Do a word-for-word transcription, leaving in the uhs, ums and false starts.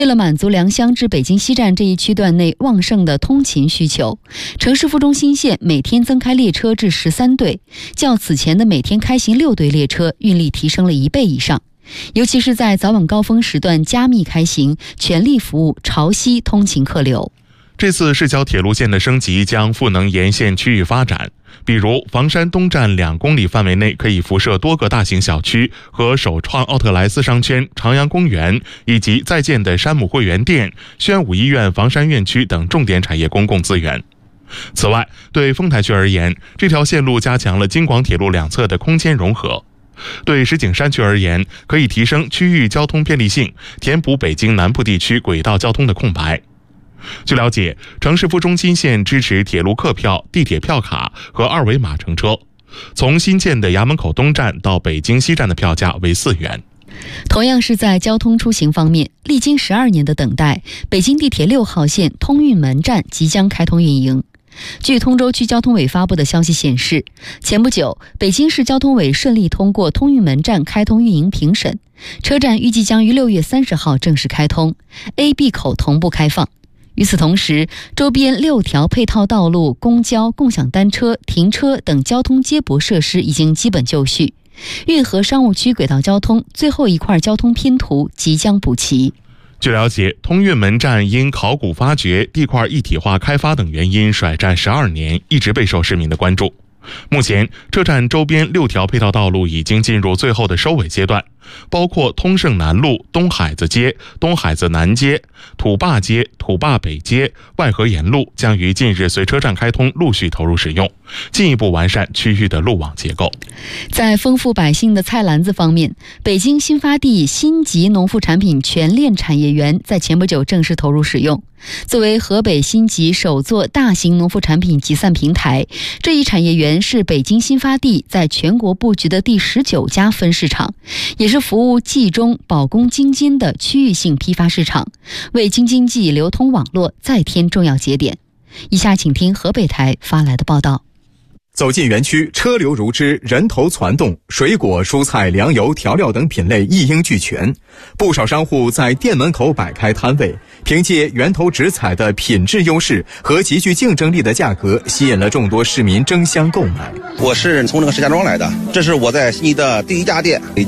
为了满足良乡至北京西站这一区段内旺盛的通勤需求，城市副中心线每天增开列车至十三对，较此前的每天开行六对列车运力提升了一倍以上。尤其是在早晚高峰时段加密开行，全力服务潮西通勤客流。 这次市郊铁路线的升级将赋能沿线区域发展，比如房山东站两公里范围内可以辐射多个大型小区和首创奥特莱斯商圈、长阳公园以及在建的山姆会员店、宣武医院房山院区等重点产业公共资源。此外，对丰台区而言，这条线路加强了京广铁路两侧的空间融合；对石景山区而言，可以提升区域交通便利性，填补北京南部地区轨道交通的空白。据了解，城市副中心线支持铁路客票、地铁票卡和二维码乘车，从新建的衙门口东站到北京西站的票价为四元。 同样是在交通出行方面，历经十二年的等待，北京地铁六号线通运门站即将开通运营。据通州区交通委发布的消息显示，前不久北京市交通委顺利通过通运门站开通运营评审，车站预计将于六月三十号正式开通 ，A、B 口同步开放。与此同时，周边六条配套道路、公交、共享单车、停车等交通接驳设施已经基本就绪，运河商务区轨道交通最后一块交通拼图即将补齐。 据了解，通运门站因考古发掘、地块一体化开发等原因甩战十二年，一直备受市民的关注。目前，车站周边六条配套道路已经进入最后的收尾阶段，包括通胜南路、东海子街、东海子南街、土坝街、土坝北街、外河沿路将于近日随车站开通陆续投入使用，进一步完善区域的路网结构。 在丰富百姓的菜篮子方面，北京新发地新集农副产品全链产业园在前不久正式投入使用。作为河北新集首座大型农副产品集散平台，这一产业园是北京新发地在全国布局的第十九家分市场，也是服务冀中保供京津的区域性批发市场，为京津冀流通网络再添重要节点。以下请听河北台发来的报道。 走进园区，车流如织，人头攒动，水果、蔬菜、粮油、调料等品类一应俱全。不少商户在店门口摆开摊位，凭借源头直采的品质优势和极具竞争力的价格，吸引了众多市民争相购买。 我是从这个石家庄来的，这是我在悉尼的第一家店，